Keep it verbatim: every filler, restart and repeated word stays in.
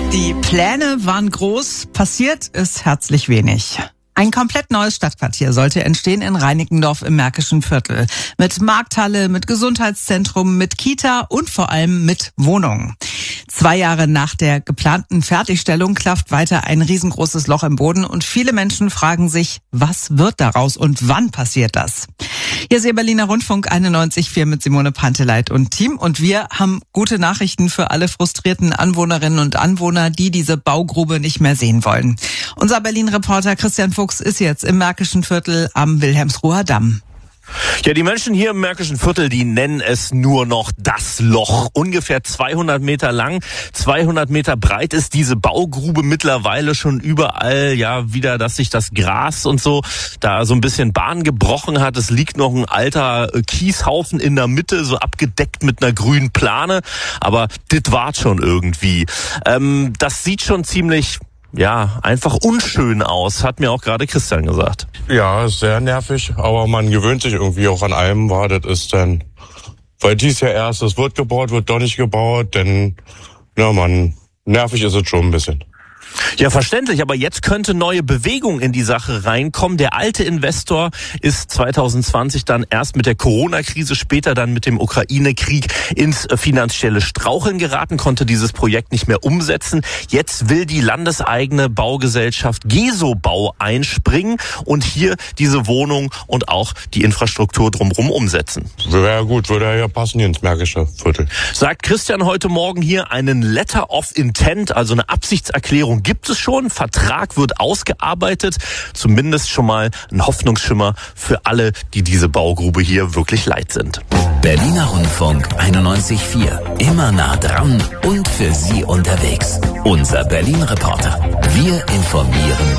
Die Pläne waren groß, passiert ist herzlich wenig. Ein komplett neues Stadtquartier sollte entstehen in Reinickendorf im Märkischen Viertel. Mit Markthalle, mit Gesundheitszentrum, mit Kita und vor allem mit Wohnungen. Zwei Jahre nach der geplanten Fertigstellung klafft weiter ein riesengroßes Loch im Boden und viele Menschen fragen sich, was wird daraus und wann passiert das? Hier ist Ihr Berliner Rundfunk einundneunzig Komma vier mit Simone Panteleit und Team und wir haben gute Nachrichten für alle frustrierten Anwohnerinnen und Anwohner, die diese Baugrube nicht mehr sehen wollen. Unser Berlin-Reporter Christian Fuchs ist jetzt im Märkischen Viertel am Wilhelmsruher Damm. Ja, die Menschen hier im Märkischen Viertel, die nennen es nur noch das Loch. Ungefähr zweihundert Meter lang, zweihundert Meter breit ist diese Baugrube mittlerweile schon überall, ja, wieder, dass sich das Gras und so da so ein bisschen Bahn gebrochen hat. Es liegt noch ein alter Kieshaufen in der Mitte, so abgedeckt mit einer grünen Plane. Aber das war schon irgendwie. Ähm, das sieht schon ziemlich... ja, einfach unschön aus, hat mir auch gerade Christian gesagt. Ja, ist sehr nervig, aber man gewöhnt sich irgendwie auch an allem, war das ist dann, weil dies ja erst, es wird gebaut, wird doch nicht gebaut, denn, ja man, nervig ist es schon ein bisschen. Ja, verständlich, aber jetzt könnte neue Bewegung in die Sache reinkommen. Der alte Investor ist zwanzig zwanzig dann erst mit der Corona-Krise, später dann mit dem Ukraine-Krieg ins finanzielle Straucheln geraten, konnte dieses Projekt nicht mehr umsetzen. Jetzt will die landeseigene Baugesellschaft Gesobau einspringen und hier diese Wohnung und auch die Infrastruktur drumherum umsetzen. Wäre gut, würde ja passen hier ins Märkische Viertel. Sagt Christian heute Morgen hier, einen Letter of Intent, also eine Absichtserklärung gibt es schon. Vertrag wird ausgearbeitet. Zumindest schon mal ein Hoffnungsschimmer für alle, die diese Baugrube hier wirklich leid sind. Berliner Rundfunk einundneunzig Komma vier. Immer nah dran und für Sie unterwegs. Unser Berlin-Reporter. Wir informieren